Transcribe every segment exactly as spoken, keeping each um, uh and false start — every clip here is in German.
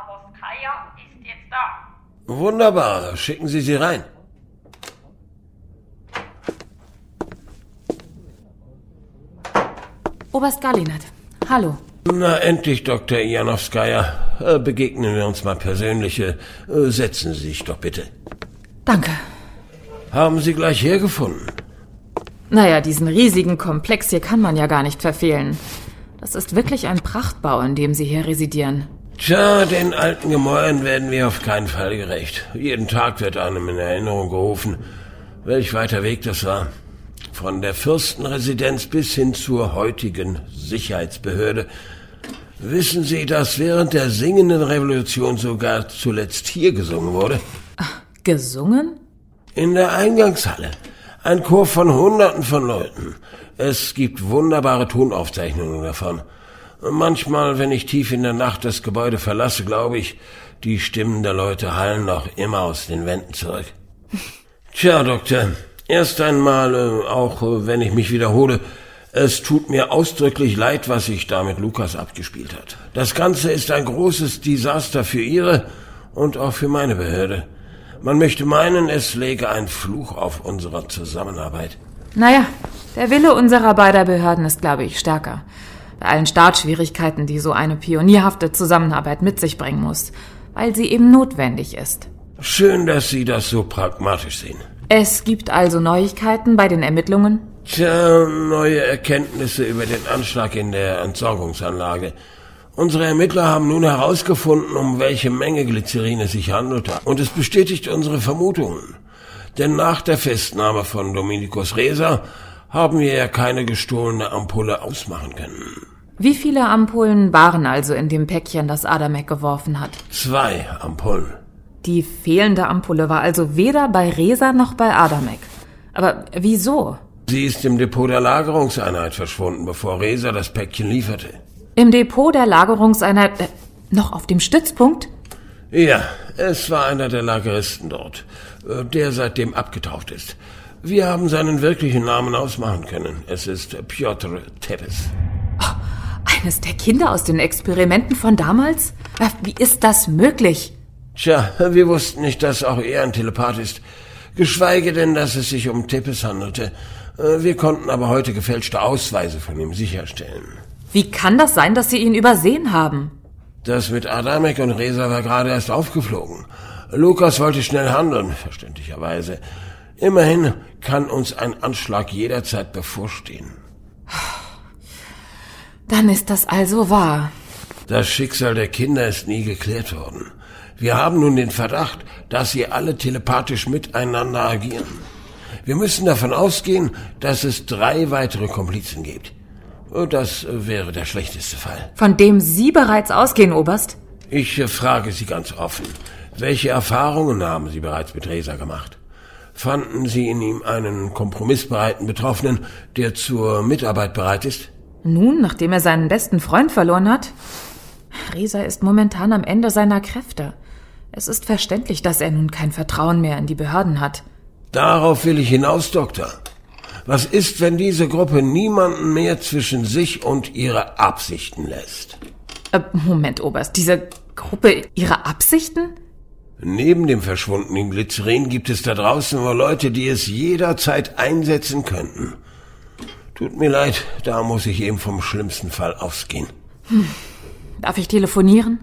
Avoskaya ist jetzt da. Wunderbar, schicken Sie sie rein. Oberst Galinat, hallo. Na endlich, Doktor Janowskaja. Begegnen wir uns mal persönlich. Setzen Sie sich doch bitte. Danke. Haben Sie gleich hergefunden? Naja, diesen riesigen Komplex hier kann man ja gar nicht verfehlen. Das ist wirklich ein Prachtbau, in dem Sie hier residieren. Tja, den alten Gemäuern werden wir auf keinen Fall gerecht. Jeden Tag wird einem in Erinnerung gerufen, welch weiter Weg das war. Von der Fürstenresidenz bis hin zur heutigen Sicherheitsbehörde. Wissen Sie, dass während der singenden Revolution sogar zuletzt hier gesungen wurde? Ach, gesungen? In der Eingangshalle. Ein Chor von Hunderten von Leuten. Es gibt wunderbare Tonaufzeichnungen davon. Manchmal, wenn ich tief in der Nacht das Gebäude verlasse, glaube ich, die Stimmen der Leute hallen noch immer aus den Wänden zurück. Tja, Doktor, erst einmal, äh, auch äh, wenn ich mich wiederhole, es tut mir ausdrücklich leid, was sich da mit Lukas abgespielt hat. Das Ganze ist ein großes Desaster für Ihre und auch für meine Behörde. Man möchte meinen, es läge ein Fluch auf unserer Zusammenarbeit. Naja, der Wille unserer beider Behörden ist, glaube ich, stärker. Bei allen Startschwierigkeiten, die so eine pionierhafte Zusammenarbeit mit sich bringen muss, weil sie eben notwendig ist. Schön, dass Sie das so pragmatisch sehen. Es gibt also Neuigkeiten bei den Ermittlungen? Tja, neue Erkenntnisse über den Anschlag in der Entsorgungsanlage. Unsere Ermittler haben nun herausgefunden, um welche Menge Glycerin es sich handelte. Und es bestätigt unsere Vermutungen. Denn nach der Festnahme von Dominikus Reza haben wir ja keine gestohlene Ampulle ausmachen können. Wie viele Ampullen waren also in dem Päckchen, das Adamek geworfen hat? Zwei Ampullen. Die fehlende Ampulle war also weder bei Reza noch bei Adamek. Aber wieso? Sie ist im Depot der Lagerungseinheit verschwunden, bevor Reza das Päckchen lieferte. Im Depot der Lagerungseinheit... Äh, noch auf dem Stützpunkt? Ja, es war einer der Lageristen dort, der seitdem abgetaucht ist. Wir haben seinen wirklichen Namen ausmachen können. Es ist Piotr Tepes. Oh, eines der Kinder aus den Experimenten von damals? Wie ist das möglich? Tja, wir wussten nicht, dass auch er ein Telepath ist. Geschweige denn, dass es sich um Tepes handelte. Wir konnten aber heute gefälschte Ausweise von ihm sicherstellen. Wie kann das sein, dass Sie ihn übersehen haben? Das mit Adamek und Reza war gerade erst aufgeflogen. Lukas wollte schnell handeln, verständlicherweise. Immerhin kann uns ein Anschlag jederzeit bevorstehen. Dann ist das also wahr. Das Schicksal der Kinder ist nie geklärt worden. Wir haben nun den Verdacht, dass sie alle telepathisch miteinander agieren. Wir müssen davon ausgehen, dass es drei weitere Komplizen gibt. Das wäre der schlechteste Fall. Von dem Sie bereits ausgehen, Oberst? Ich frage Sie ganz offen. Welche Erfahrungen haben Sie bereits mit Reza gemacht? Fanden Sie in ihm einen kompromissbereiten Betroffenen, der zur Mitarbeit bereit ist? Nun, nachdem er seinen besten Freund verloren hat? Reza ist momentan am Ende seiner Kräfte. Es ist verständlich, dass er nun kein Vertrauen mehr in die Behörden hat. Darauf will ich hinaus, Doktor. Was ist, wenn diese Gruppe niemanden mehr zwischen sich und ihre Absichten lässt? Äh, Moment, Oberst, diese Gruppe, ihre Absichten? Neben dem verschwundenen Glycerin gibt es da draußen wohl Leute, die es jederzeit einsetzen könnten. Tut mir leid, da muss ich eben vom schlimmsten Fall ausgehen. Hm. Darf ich telefonieren?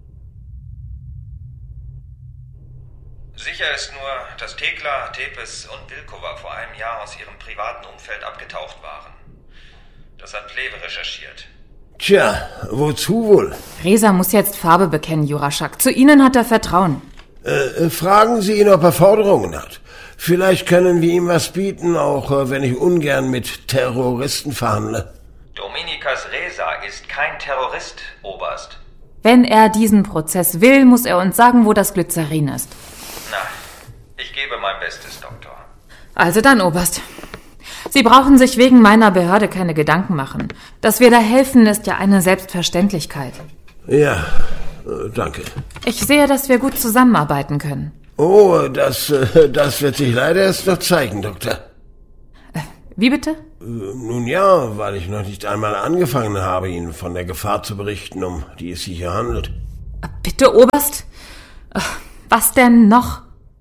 Sicher ist nur, dass Tekla, Tepes und Vilkova vor einem Jahr aus ihrem privaten Umfeld abgetaucht waren. Das hat Pleve recherchiert. Tja, wozu wohl? Reza muss jetzt Farbe bekennen, Juraschak. Zu Ihnen hat er Vertrauen. Äh, fragen Sie ihn, ob er Forderungen hat. Vielleicht können wir ihm was bieten, auch äh, wenn ich ungern mit Terroristen verhandle. Dominikas Reza ist kein Terrorist, Oberst. Wenn er diesen Prozess will, muss er uns sagen, wo das Glycerin ist. Na, ich gebe mein Bestes, Doktor. Also dann, Oberst. Sie brauchen sich wegen meiner Behörde keine Gedanken machen. Dass wir da helfen, ist ja eine Selbstverständlichkeit. Ja, äh, danke. Ich sehe, dass wir gut zusammenarbeiten können. Oh, das, äh, das wird sich leider erst noch zeigen, Doktor. Äh, wie bitte? Äh, nun ja, weil ich noch nicht einmal angefangen habe, Ihnen von der Gefahr zu berichten, um die es sich hier handelt. Bitte, Oberst? Was denn noch?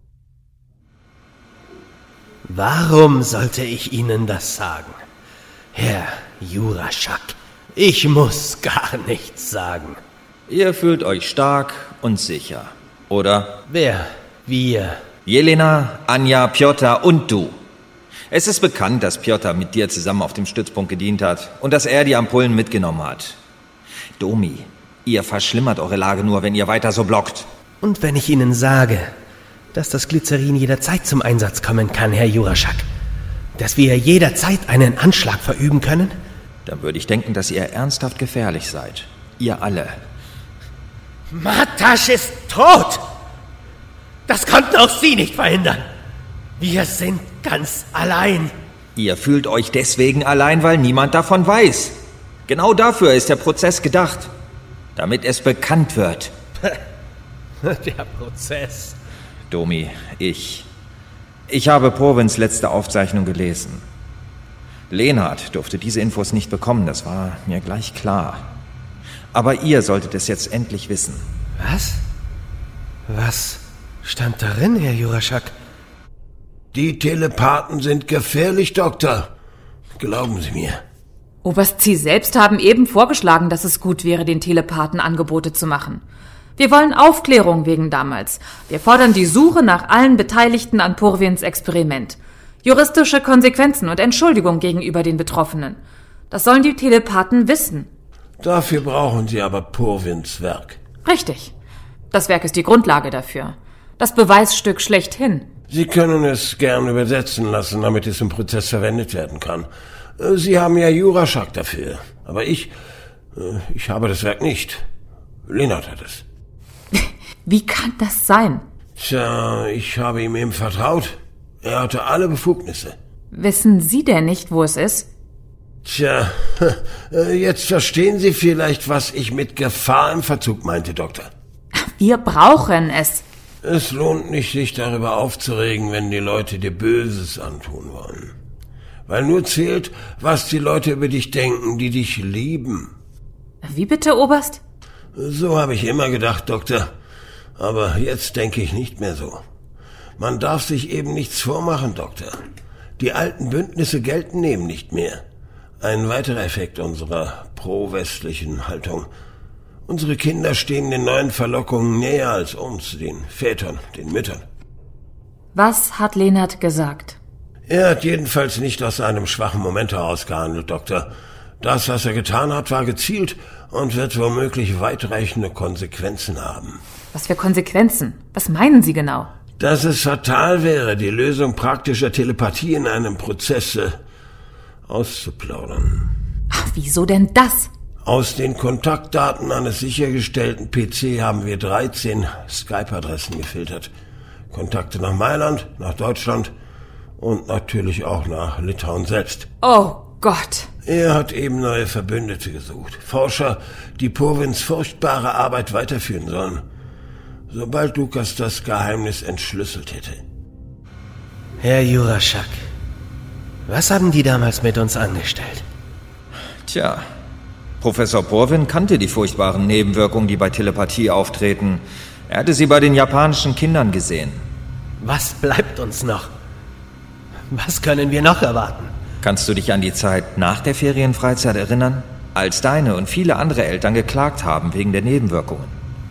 Warum sollte ich Ihnen das sagen? Herr Juraschak, ich muss gar nichts sagen. Ihr fühlt euch stark und sicher, oder? Wer? Wir? Jelena, Anja, Pjotr und du. Es ist bekannt, dass Pjotr mit dir zusammen auf dem Stützpunkt gedient hat und dass er die Ampullen mitgenommen hat. Domi, ihr verschlimmert eure Lage nur, wenn ihr weiter so blockt. Und wenn ich Ihnen sage, dass das Glycerin jederzeit zum Einsatz kommen kann, Herr Juraschak, dass wir jederzeit einen Anschlag verüben können? Dann würde ich denken, dass ihr ernsthaft gefährlich seid. Ihr alle. Matasch ist tot! Das konnten auch Sie nicht verhindern. Wir sind ganz allein. Ihr fühlt euch deswegen allein, weil niemand davon weiß. Genau dafür ist der Prozess gedacht. Damit es bekannt wird. Der Prozess. Domi, ich... Ich habe Porwins letzte Aufzeichnung gelesen. Lenard durfte diese Infos nicht bekommen, das war mir gleich klar. Aber ihr solltet es jetzt endlich wissen. Was? Was stand darin, Herr Juraschak? Die Telepathen sind gefährlich, Doktor. Glauben Sie mir. Oberst, Sie selbst haben eben vorgeschlagen, dass es gut wäre, den Telepathen Angebote zu machen. Wir wollen Aufklärung wegen damals. Wir fordern die Suche nach allen Beteiligten an Porwins Experiment. Juristische Konsequenzen und Entschuldigung gegenüber den Betroffenen. Das sollen die Telepathen wissen. Dafür brauchen Sie aber Porwins Werk. Richtig. Das Werk ist die Grundlage dafür. Das Beweisstück schlechthin. Sie können es gern übersetzen lassen, damit es im Prozess verwendet werden kann. Sie haben ja Juraschak dafür. Aber ich, ich habe das Werk nicht. Lenard hat es. Wie kann das sein? Tja, ich habe ihm eben vertraut. Er hatte alle Befugnisse. Wissen Sie denn nicht, wo es ist? Tja, jetzt verstehen Sie vielleicht, was ich mit Gefahr im Verzug meinte, Doktor. Wir brauchen es. Es lohnt nicht, sich darüber aufzuregen, wenn die Leute dir Böses antun wollen. Weil nur zählt, was die Leute über dich denken, die dich lieben. Wie bitte, Oberst? So habe ich immer gedacht, Doktor. Aber jetzt denke ich nicht mehr so. Man darf sich eben nichts vormachen, Doktor. Die alten Bündnisse gelten eben nicht mehr. Ein weiterer Effekt unserer pro-westlichen Haltung. Unsere Kinder stehen den neuen Verlockungen näher als uns, den Vätern, den Müttern. Was hat Lenard gesagt? Er hat jedenfalls nicht aus einem schwachen Moment heraus gehandelt, Doktor. Das, was er getan hat, war gezielt und wird womöglich weitreichende Konsequenzen haben. Was für Konsequenzen? Was meinen Sie genau? Dass es fatal wäre, die Lösung praktischer Telepathie in einem Prozess äh, auszuplaudern. Ach, wieso denn das? Aus den Kontaktdaten eines sichergestellten P C haben wir dreizehn Skype-Adressen gefiltert. Kontakte nach Mailand, nach Deutschland und natürlich auch nach Litauen selbst. Oh Gott. Er hat eben neue Verbündete gesucht. Forscher, die Porwins furchtbare Arbeit weiterführen sollen. Sobald Lukas das Geheimnis entschlüsselt hätte. Herr Juraschak, was haben die damals mit uns angestellt? Tja, Professor Porwin kannte die furchtbaren Nebenwirkungen, die bei Telepathie auftreten. Er hatte sie bei den japanischen Kindern gesehen. Was bleibt uns noch? Was können wir noch erwarten? Kannst du dich an die Zeit nach der Ferienfreizeit erinnern? Als deine und viele andere Eltern geklagt haben wegen der Nebenwirkungen.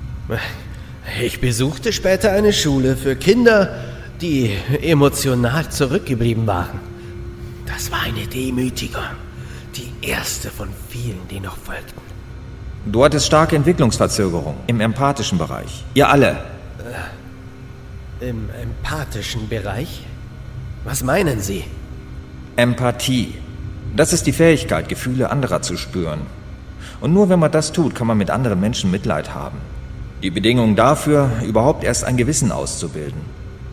Ich besuchte später eine Schule für Kinder, die emotional zurückgeblieben waren. Das war eine Demütigung. Die erste von vielen, die noch folgten. Du hattest starke Entwicklungsverzögerung im empathischen Bereich. Ihr alle. Äh, Im empathischen Bereich? Was meinen Sie? Empathie. Das ist die Fähigkeit, Gefühle anderer zu spüren. Und nur wenn man das tut, kann man mit anderen Menschen Mitleid haben. Die Bedingung dafür, überhaupt erst ein Gewissen auszubilden.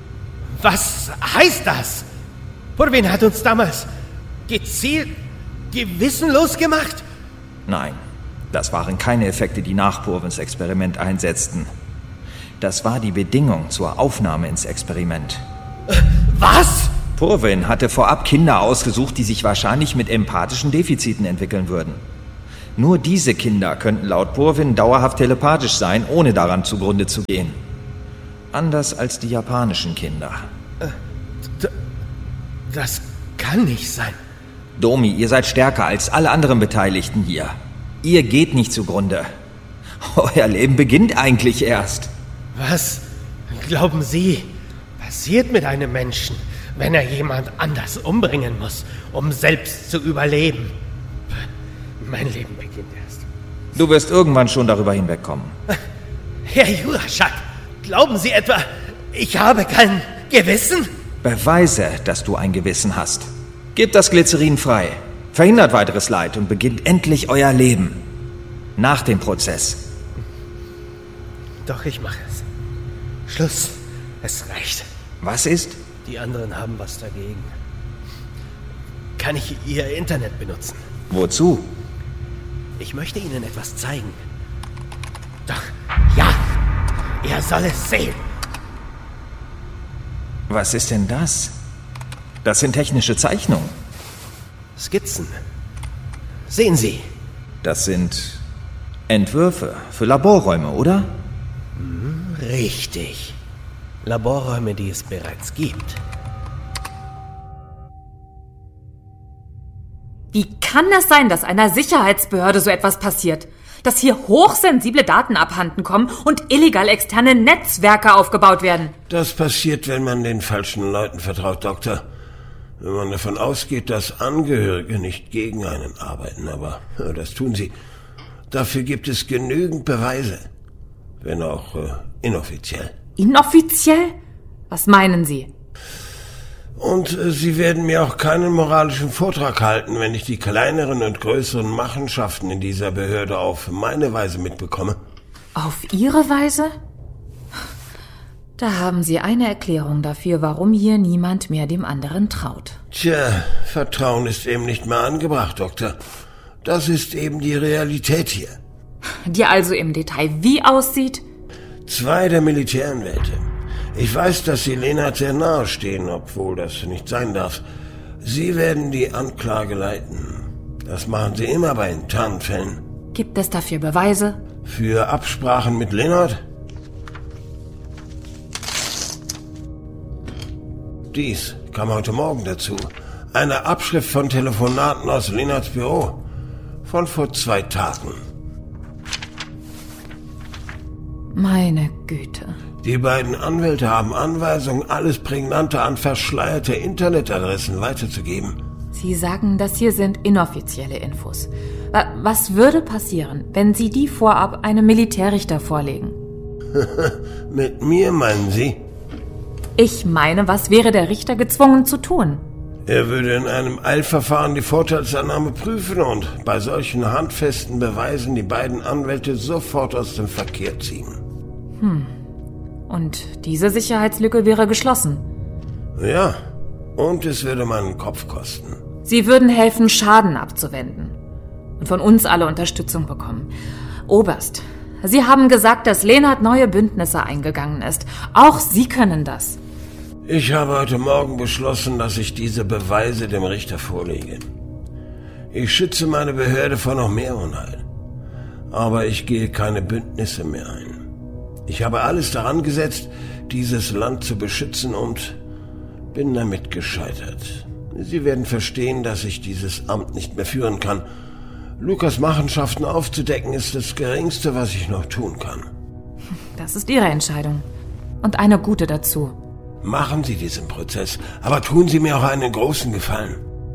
Was heißt das? Porwin hat uns damals gezielt gewissenlos gemacht? Nein, das waren keine Effekte, die nach Porwins Experiment einsetzten. Das war die Bedingung zur Aufnahme ins Experiment. Was? Porwin hatte vorab Kinder ausgesucht, die sich wahrscheinlich mit empathischen Defiziten entwickeln würden. Nur diese Kinder könnten laut Purwin dauerhaft telepathisch sein, ohne daran zugrunde zu gehen. Anders als die japanischen Kinder. Äh, d- das kann nicht sein. Domi, ihr seid stärker als alle anderen Beteiligten hier. Ihr geht nicht zugrunde. Euer Leben beginnt eigentlich erst. Was glauben Sie, passiert mit einem Menschen, wenn er jemand anders umbringen muss, um selbst zu überleben? Mein Leben beginnt erst. Du wirst irgendwann schon darüber hinwegkommen. Herr Juraschak, glauben Sie etwa, ich habe kein Gewissen? Beweise, dass du ein Gewissen hast. Gebt das Glycerin frei, verhindert weiteres Leid und beginnt endlich euer Leben. Nach dem Prozess. Doch, ich mache es. Schluss. Es reicht. Was ist? Die anderen haben was dagegen. Kann ich Ihr Internet benutzen? Wozu? Ich möchte Ihnen etwas zeigen. Doch, ja, er soll es sehen. Was ist denn das? Das sind technische Zeichnungen. Skizzen. Sehen Sie. Das sind Entwürfe für Laborräume, oder? Richtig. Laborräume, die es bereits gibt. Wie kann es sein, dass einer Sicherheitsbehörde so etwas passiert? Dass hier hochsensible Daten abhanden kommen und illegal externe Netzwerke aufgebaut werden? Das passiert, wenn man den falschen Leuten vertraut, Doktor. Wenn man davon ausgeht, dass Angehörige nicht gegen einen arbeiten, aber ja, das tun sie. Dafür gibt es genügend Beweise. Wenn auch äh, inoffiziell. Inoffiziell? Was meinen Sie? Und äh, Sie werden mir auch keinen moralischen Vortrag halten, wenn ich die kleineren und größeren Machenschaften in dieser Behörde auf meine Weise mitbekomme. Auf Ihre Weise? Da haben Sie eine Erklärung dafür, warum hier niemand mehr dem anderen traut. Tja, Vertrauen ist eben nicht mehr angebracht, Doktor. Das ist eben die Realität hier. Die also im Detail wie aussieht? Zwei der Militäranwälte. Ich weiß, dass Sie Lenard sehr nahe stehen, obwohl das nicht sein darf. Sie werden die Anklage leiten. Das machen Sie immer bei internen Fällen. Gibt es dafür Beweise? Für Absprachen mit Lenard? Dies kam heute Morgen dazu. Eine Abschrift von Telefonaten aus Lenards Büro. Von vor zwei Tagen. Meine Güte. Die beiden Anwälte haben Anweisungen, alles Prägnante an verschleierte Internetadressen weiterzugeben. Sie sagen, das hier sind inoffizielle Infos. Was würde passieren, wenn Sie die vorab einem Militärrichter vorlegen? Mit mir, meinen Sie? Ich meine, was wäre der Richter gezwungen zu tun? Er würde in einem Eilverfahren die Vorteilsannahme prüfen und bei solchen handfesten Beweisen die beiden Anwälte sofort aus dem Verkehr ziehen. Hm. Und diese Sicherheitslücke wäre geschlossen? Ja, und es würde meinen Kopf kosten. Sie würden helfen, Schaden abzuwenden. Und von uns alle Unterstützung bekommen. Oberst, Sie haben gesagt, dass Lenard neue Bündnisse eingegangen ist. Auch Sie können das. Ich habe heute Morgen beschlossen, dass ich diese Beweise dem Richter vorlege. Ich schütze meine Behörde vor noch mehr Unheil. Aber ich gehe keine Bündnisse mehr ein. Ich habe alles daran gesetzt, dieses Land zu beschützen und bin damit gescheitert. Sie werden verstehen, dass ich dieses Amt nicht mehr führen kann. Lukas Machenschaften aufzudecken ist das Geringste, was ich noch tun kann. Das ist Ihre Entscheidung. Und eine gute dazu. Machen Sie diesen Prozess, aber tun Sie mir auch einen großen Gefallen.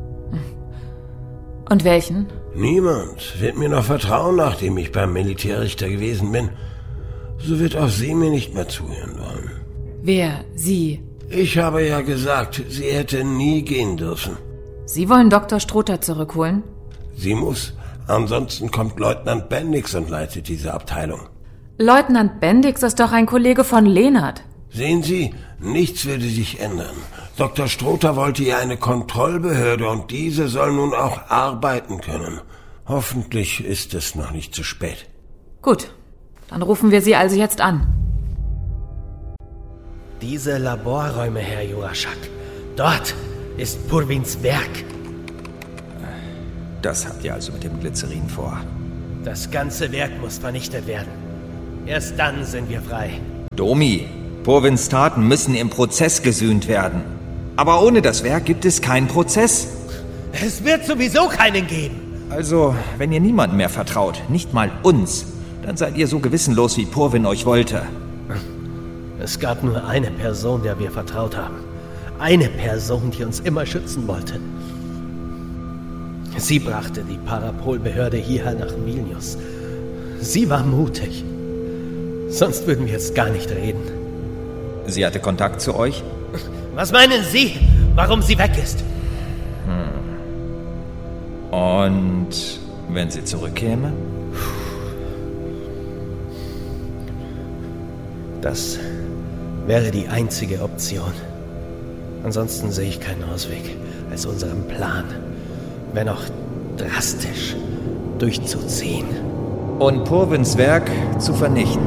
Und welchen? Niemand wird mir noch vertrauen, nachdem ich beim Militärrichter gewesen bin. So wird auch sie mir nicht mehr zuhören wollen. Wer? Sie? Ich habe ja gesagt, sie hätte nie gehen dürfen. Sie wollen Doktor Strother zurückholen? Sie muss. Ansonsten kommt Leutnant Bendix und leitet diese Abteilung. Leutnant Bendix ist doch ein Kollege von Lenard. Sehen Sie, nichts würde sich ändern. Doktor Strother wollte ja eine Kontrollbehörde und diese soll nun auch arbeiten können. Hoffentlich ist es noch nicht zu spät. Gut, dann rufen wir Sie also jetzt an. Diese Laborräume, Herr Juraschak. Dort ist Purwins Werk. Das habt ihr also mit dem Glycerin vor. Das ganze Werk muss vernichtet werden. Erst dann sind wir frei. Domi, Purvins Taten müssen im Prozess gesühnt werden. Aber ohne das Werk gibt es keinen Prozess. Es wird sowieso keinen geben. Also, wenn ihr niemandem mehr vertraut, nicht mal uns, dann seid ihr so gewissenlos, wie Purvin euch wollte. Es gab nur eine Person, der wir vertraut haben. Eine Person, die uns immer schützen wollte. Sie brachte die Parapol-Behörde hierher nach Vilnius. Sie war mutig. Sonst würden wir jetzt gar nicht reden. Sie hatte Kontakt zu euch? Was meinen Sie, warum sie weg ist? Hm. Und wenn sie zurückkäme? Das wäre die einzige Option. Ansonsten sehe ich keinen Ausweg, als unseren Plan, wenn auch drastisch, durchzuziehen. Und Purvins Werk zu vernichten.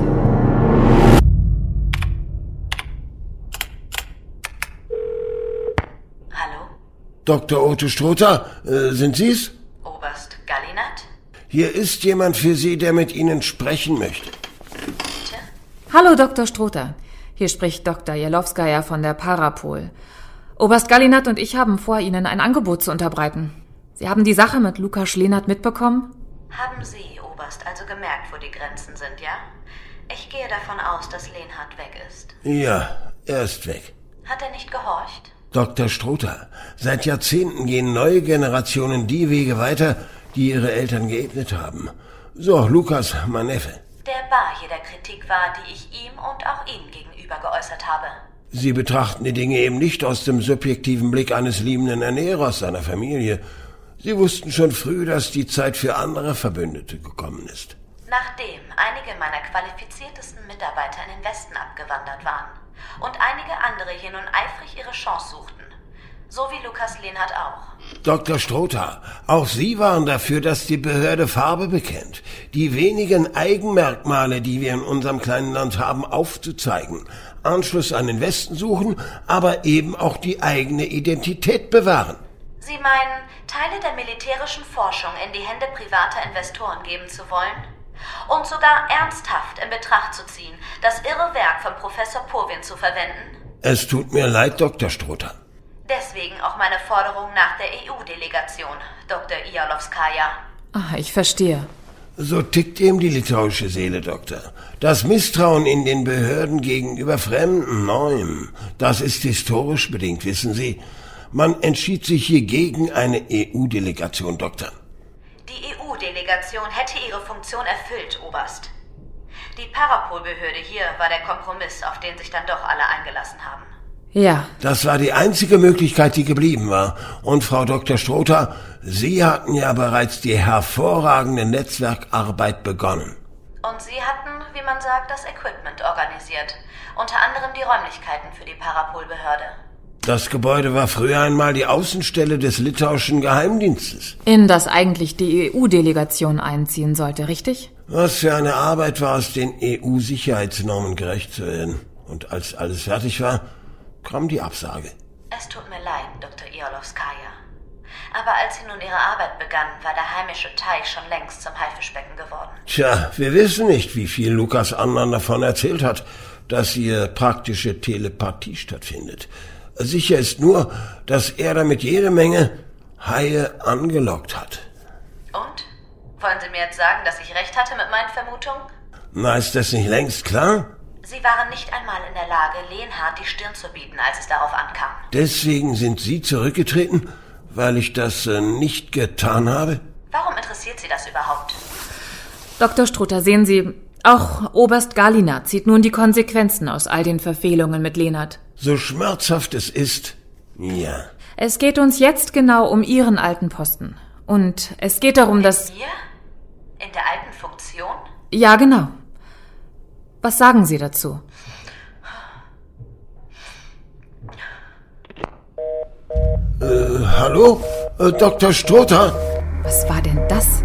Hallo? Doktor Otto Strother, äh, sind Sie's? Oberst Gallinat? Hier ist jemand für Sie, der mit Ihnen sprechen möchte. Bitte? Hallo, Doktor Strother. Hier spricht Doktor Jelowskaja von der Parapol. Oberst Gallinat und ich haben vor, Ihnen ein Angebot zu unterbreiten. Sie haben die Sache mit Lukas Lehnhardt mitbekommen? Haben Sie, Oberst, also gemerkt, wo die Grenzen sind, ja? Ich gehe davon aus, dass Lehnhardt weg ist. Ja, er ist weg. Hat er nicht gehorcht? Doktor Strother, seit Jahrzehnten gehen neue Generationen die Wege weiter, die ihre Eltern geebnet haben. So, Lukas, mein Neffe. Der bar jeder Kritik war, die ich ihm und auch Ihnen gegenüber geäußert habe. Sie betrachten die Dinge eben nicht aus dem subjektiven Blick eines liebenden Ernährers seiner Familie. Sie wussten schon früh, dass die Zeit für andere Verbündete gekommen ist. Nachdem einige meiner qualifiziertesten Mitarbeiter in den Westen abgewandert waren und einige andere hier nun eifrig ihre Chance suchten, so wie Lukas Lehnhardt auch. Doktor Strother, auch Sie waren dafür, dass die Behörde Farbe bekennt, die wenigen Eigenmerkmale, die wir in unserem kleinen Land haben, aufzuzeigen, Anschluss an den Westen suchen, aber eben auch die eigene Identität bewahren. Sie meinen, Teile der militärischen Forschung in die Hände privater Investoren geben zu wollen? Und sogar ernsthaft in Betracht zu ziehen, das irre Werk von Professor Purvin zu verwenden? Es tut mir leid, Doktor Strother. Deswegen auch meine Forderung nach der E U-Delegation, Doktor Jelowskaja. Ah, ich verstehe. So tickt eben die litauische Seele, Doktor. Das Misstrauen in den Behörden gegenüber Fremden, Neuem, das ist historisch bedingt, wissen Sie. Man entschied sich hier gegen eine E U-Delegation, Doktor. Die E U-Delegation hätte ihre Funktion erfüllt, Oberst. Die Parapol-Behörde hier war der Kompromiss, auf den sich dann doch alle eingelassen haben. Ja. Das war die einzige Möglichkeit, die geblieben war. Und Frau Doktor Strother, Sie hatten ja bereits die hervorragende Netzwerkarbeit begonnen. Und Sie hatten, wie man sagt, das Equipment organisiert. Unter anderem die Räumlichkeiten für die Parapol-Behörde. Das Gebäude war früher einmal die Außenstelle des litauischen Geheimdienstes. In das eigentlich die E U-Delegation einziehen sollte, richtig? Was für eine Arbeit war es, den E U-Sicherheitsnormen gerecht zu werden. Und als alles fertig war, kam die Absage. Es tut mir leid, Doktor Jelowskaja. Aber als Sie nun Ihre Arbeit begann, war der heimische Teich schon längst zum Haifischbecken geworden. Tja, wir wissen nicht, wie viel Lukas Annan davon erzählt hat, dass hier praktische Telepathie stattfindet. Sicher ist nur, dass er damit jede Menge Haie angelockt hat. Und? Wollen Sie mir jetzt sagen, dass ich recht hatte mit meinen Vermutungen? Na, ist das nicht längst klar? Sie waren nicht einmal in der Lage, Lehnhardt die Stirn zu bieten, als es darauf ankam. Deswegen sind Sie zurückgetreten, weil ich das äh, nicht getan habe? Warum interessiert Sie das überhaupt? Doktor Strother, sehen Sie, auch Oberst Gallinat zieht nun die Konsequenzen aus all den Verfehlungen mit Lehnhardt. So schmerzhaft es ist, ja. Es geht uns jetzt genau um Ihren alten Posten. Und es geht darum, dass... Wir? In der alten Funktion? Ja, genau. Was sagen Sie dazu? Äh, hallo? Äh, Doktor Strother? Was war denn